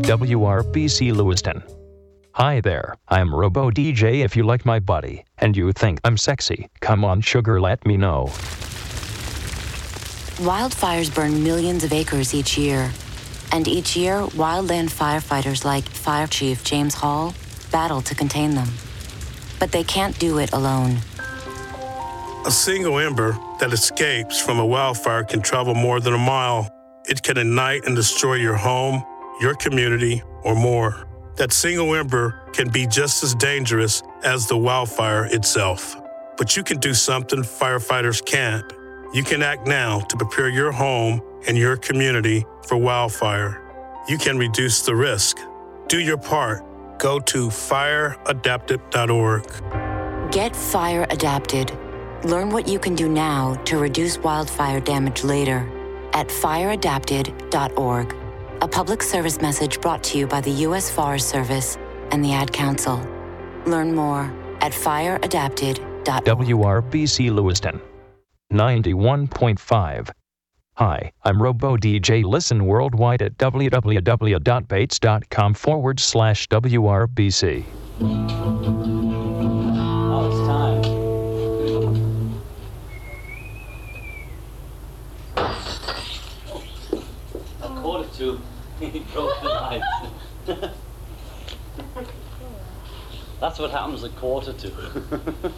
WRBC Lewiston. Hi there, I'm Robo DJ. If you like my body and you think I'm sexy, come on sugar, let me know. Wildfires burn millions of acres each year. And each year, wildland firefighters like Fire Chief James Hall battle to contain them. But they can't do it alone. A single ember that escapes from a wildfire can travel more than a mile. It can ignite and destroy your home, your community, or more. That single ember can be just as dangerous as the wildfire itself. But you can do something firefighters can't. You can act now to prepare your home and your community for wildfire. You can reduce the risk. Do your part. Go to fireadapted.org. Get Fire Adapted. Learn what you can do now to reduce wildfire damage later at fireadapted.org. A public service message brought to you by the U.S. Forest Service and the Ad Council. Learn more at fireadapted.org. WRBC Lewiston 91.5. Hi, I'm Robo DJ. Listen worldwide at www.bates.com/WRBC. Oh, it's time. A quarter to. He broke the knife. That's what happens at quarter to.